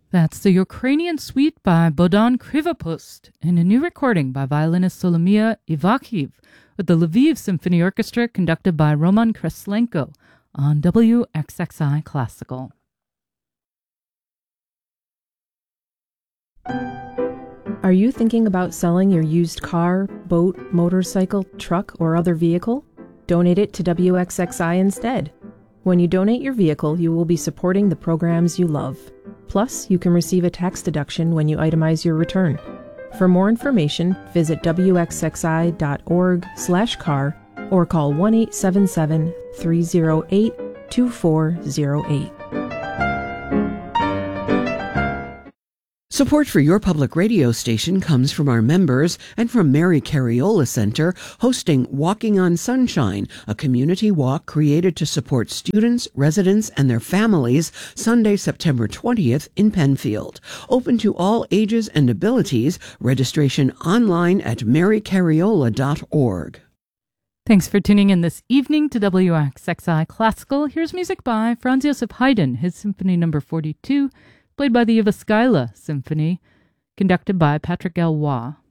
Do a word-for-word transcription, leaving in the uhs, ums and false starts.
That's the Ukrainian Suite by Bohdan Krivopust, and a new recording by violinist Solomia Ivakhiv with the Lviv Symphony Orchestra conducted by Roman Kreslenko on W X X I Classical. Are you thinking about selling your used car, boat, motorcycle, truck, or other vehicle? Donate it to W X X I instead. When you donate your vehicle, you will be supporting the programs you love. Plus, you can receive a tax deduction when you itemize your return. For more information, visit W X X I dot org slash car or call one eight seven seven, three zero eight, two four zero eight. Support for your public radio station comes from our members and from Mary Cariola Center, hosting Walking on Sunshine, a community walk created to support students, residents, and their families, Sunday, September twentieth in Penfield. Open to all ages and abilities. Registration online at mary cariola dot org. Thanks for tuning in this evening to W X X I Classical. Here's music by Franz Joseph Haydn, his Symphony Number forty-two, played by the Jyväskylä Symphony, conducted by Patrick Galois.